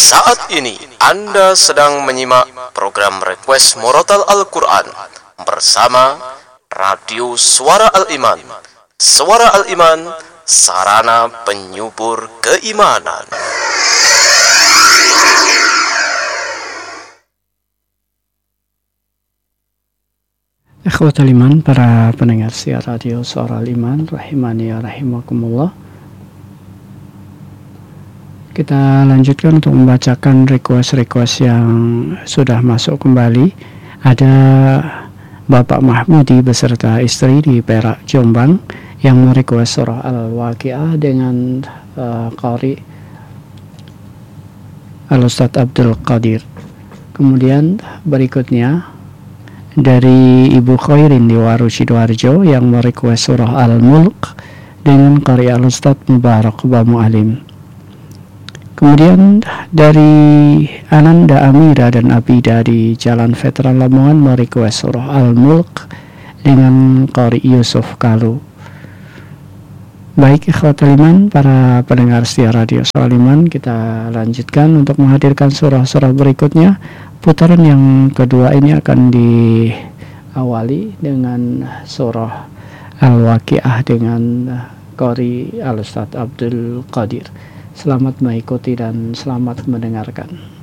Saat ini Anda sedang menyimak program Request Murotal Al-Quran bersama Radio Suara Al-Iman. Suara Al-Iman, sarana penyubur keimanan. Ikhwatul iman, para pendengar siar Radio Suara Al-Iman, rahimani wa rahimakumullah. Kita lanjutkan untuk membacakan request-request yang sudah masuk kembali. Ada Bapak Mahmudi beserta istri di Perak, Jombang, yang merequest surah Al-Waqiah dengan Qari Al-Ustaz Abdul Qadir. Kemudian berikutnya dari Ibu Khairin di Waru Sidoarjo yang merequest surah Al-Mulk dengan Qari Al-Ustaz Mubarak Bamu Alim. Kemudian dari Ananda Amira dan Abida di Jalan Veteran Lamongan merequest surah Al-Mulk dengan Qari Yusuf Kalu. Baik ikhwatul iman, para pendengar setia Radio Suara Al-Iman, kita lanjutkan untuk menghadirkan surah-surah berikutnya. Putaran yang kedua ini akan diawali dengan surah Al-Waqiah dengan Qari Al-Ustaz Abdul Qadir. Selamat mengikuti dan selamat mendengarkan.